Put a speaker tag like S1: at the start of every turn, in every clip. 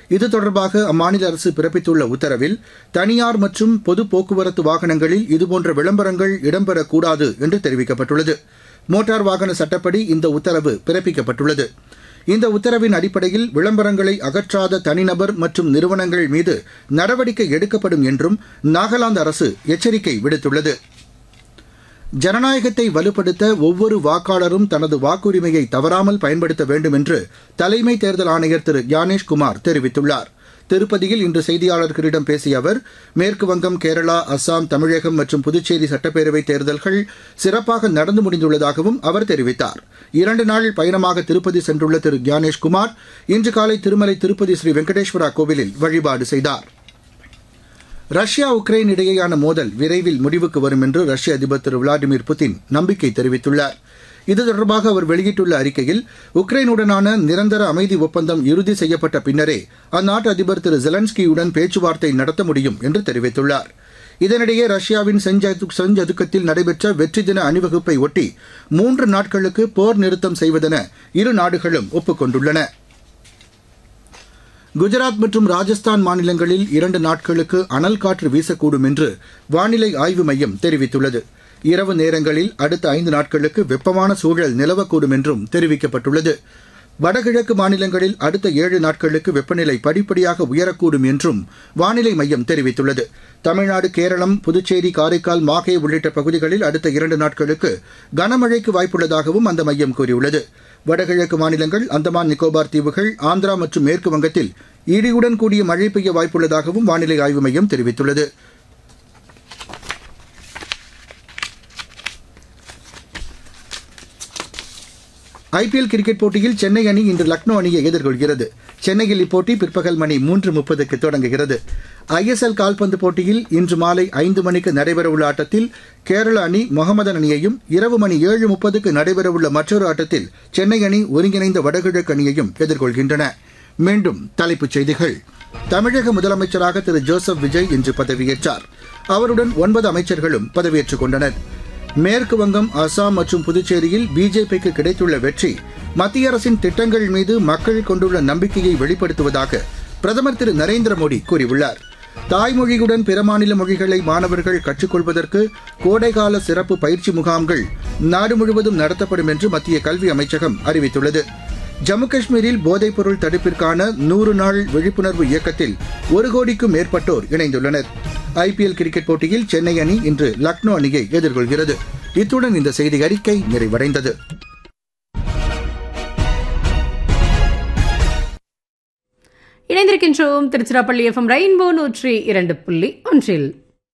S1: இது தொடர்பாக அம்மாநில அரசு பிறப்பித்துள்ள உத்தரவில் தனியார் மற்றும் பொது போக்குவரத்து வாகனங்களில் இதுபோன்ற விளம்பரங்கள் இடம்பெறக்கூடாது என்று தெரிவிக்கப்பட்டுள்ளது. மோட்டார் வாகன சட்டப்படி இந்த உத்தரவு பிறப்பிக்கப்பட்டுள்ளது. இந்த உத்தரவின் அடிப்படையில் விளம்பரங்களை அகற்றாத தனிநபர் மற்றும் நிறுவனங்கள் மீது நடவடிக்கை எடுக்கப்படும் என்றும் நாகாலாந்து அரசு எச்சரிக்கை விடுத்துள்ளது. ஜனநாயகத்தை வலுப்படுத்த ஒவ்வொரு வாக்காளரும் தனது வாக்குரிமையை தவறாமல் பயன்படுத்த வேண்டும் என்று தலைமை தேர்தல் ஆணையர் திரு ஞானேஷ்குமார் தெரிவித்துள்ளார். திருப்பதியில் இன்று செய்தியாளர்களிடம் பேசிய அவர், மேற்குவங்கம், கேரளா, அஸ்ஸாம், தமிழகம் மற்றும் புதுச்சேரி சட்டப்பேரவைத் தேர்தல்கள் சிறப்பாக நடந்து முடிந்துள்ளதாகவும் அவர் தெரிவித்தார். 2 நாள் பயணமாக திருப்பதி சென்றுள்ள திரு ஞானேஷ்குமார் இன்று காலை திருமலை திருப்பதி ஸ்ரீ வெங்கடேஸ்வரா கோவிலில் வழிபாடு செய்தார். ரஷ்யா உக்ரைன் இடையேயான மோதல் விரைவில் முடிவுக்கு வரும் என்று ரஷ்ய அதிபர் திரு விளாடிமிர் புதின் நம்பிக்கை தெரிவித்துள்ளார். இது தொடர்பாக அவர் வெளியிட்டுள்ள அறிக்கையில், உக்ரைனுடனான நிரந்தர அமைதி ஒப்பந்தம் இறுதி செய்யப்பட்ட பின்னரே அந்நாட்டு அதிபர் திரு ஜெலன்ஸ்கியுடன் பேச்சுவார்த்தை நடத்த முடியும் என்று தெரிவித்துள்ளார். இதனிடையே ரஷ்யாவின் செஞ்சதுக்கத்தில் நடைபெற்ற வெற்றி தின அணிவகுப்பை ஒட்டி 3 நாட்களுக்கு போர் நிறுத்தம் செய்வதென இரு நாடுகளும் ஒப்புக் கொண்டுள்ளன. குஜராத் மற்றும் ராஜஸ்தான் மாநிலங்களில் 2 நாட்களுக்கு அனல் காற்று வீசக்கூடும் என்று வானிலை ஆய்வு மையம் தெரிவித்துள்ளது. இரவு நேரங்களில் அடுத்த 5 நாட்களுக்கு வெப்பமான சூழல் நிலவக்கூடும் என்றும் தெரிவிக்கப்பட்டுள்ளது. வடகிழக்கு மாநிலங்களில் அடுத்த 7 நாட்களுக்கு வெப்பநிலை படிப்படியாக உயரக்கூடும் என்றும் வானிலை மையம் தெரிவித்துள்ளது. தமிழ்நாடு, கேரளம், புதுச்சேரி, காரைக்கால், மாஹே உள்ளிட்ட பகுதிகளில் அடுத்த 2 நாட்களுக்கு கனமழைக்கு வாய்ப்புள்ளதாகவும் அந்த மையம் கூறியுள்ளது. வடகிழக்கு மாநிலங்கள், அந்தமான் நிக்கோபார் தீவுகள், ஆந்திரா மற்றும் மேற்கு வங்கத்தில் இடியுடன் கூடிய மழை பெய்ய வாய்ப்புள்ளதாகவும் வானிலை ஆய்வு மையம் தெரிவித்துள்ளது. ஐபிஎல் கிரிக்கெட் போட்டியில் சென்னை அணி இன்று லக்னோ அணியை எதிர்கொள்கிறது. சென்னையில் இப்போட்டி பிற்பகல் மணி 3:30க்கு தொடங்குகிறது. ஐஎஸ்எல் கால்பந்து போட்டியில் இன்று மாலை 5 மணிக்கு நடைபெறவுள்ள ஆட்டத்தில் கேரள அணி மொஹமதன் அணியையும், இரவு மணி 7:30க்கு நடைபெறவுள்ள மற்றொரு ஆட்டத்தில் சென்னை அணி ஒருங்கிணைந்த வடகிழக்கு அணியையும் எதிர்கொள்கின்றன. மீண்டும் தலைப்புச் செய்திகள். தமிழக முதலமைச்சராக திரு ஜோசப் விஜய் இன்று பதவியேற்றார். அவருடன் 9 அமைச்சர்களும் பதவியேற்றுக் கொண்டனர். மேற்கு வங்கம், அசாம் மற்றும் புதுச்சேரியில் பிஜேபிக்கு கிடைத்துள்ள வெற்றி மத்திய அரசின் திட்டங்கள் மீது மக்கள் கொண்டுள்ள நம்பிக்கையை வெளிப்படுத்துவதாக பிரதமர் திரு நரேந்திர மோடி கூறியுள்ளார். தாய்மொழியுடன் பிற மாநில மொழிகளை மாணவர்கள் கற்றுக்கொள்வதற்கு கோடைகால சிறப்பு பயிற்சி முகாம்கள் நாடு முழுவதும் நடத்தப்படும் என்று மத்திய கல்வி அமைச்சகம் அறிவித்துள்ளது. ஜம்மு காஷ்மீரில் போதைப்பொருள் தடுப்பிற்கான 100 நாள் விழிப்புணர்வு இயக்கத்தில் 1 கோடிக்கும் மேற்பட்டோர் இணைந்துள்ளனர். ஐபிஎல் கிரிக்கெட் போட்டியில் சென்னை அணி இன்று லக்னோ அணியை எதிர்கொள்கிறது. இத்துடன் இந்த செய்தி அறிக்கை நிறைவடைந்தது.
S2: இணைந்திருக்கின்றோம் திருச்சிராப்பள்ளி எஃப்எம் ரெயின்போ 102.1.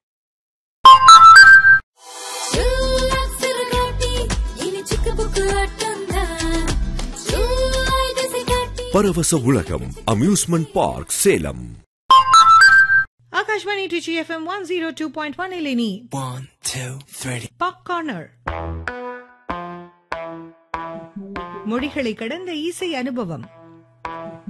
S3: பரவச உலகம் அம்யூஸ்மெண்ட் பார்க் சேலம்.
S4: ஆகாஷ்வாணி டிச்சி எஃப்எம் 102.1 இலினி
S5: 1 2 3
S4: பாப் கார்னர். மொழிகளை கடந்த இசை அனுபவம்.